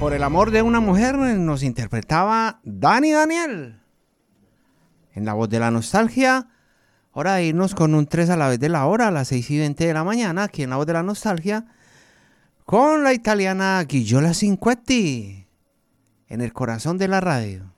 Por el amor de una mujer nos interpretaba Dani Daniel. En la voz de la nostalgia, hora de irnos con un 3 a la vez de la hora, a las 6:20 de la mañana, aquí en la voz de la nostalgia, con la italiana Gigiola Cinquetti, en el corazón de la radio.